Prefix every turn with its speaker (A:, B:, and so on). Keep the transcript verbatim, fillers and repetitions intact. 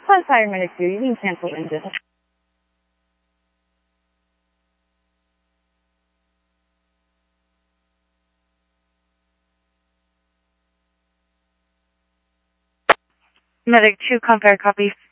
A: Flight Fire Medic two, you can cancel engine. Medic two, compare, copy.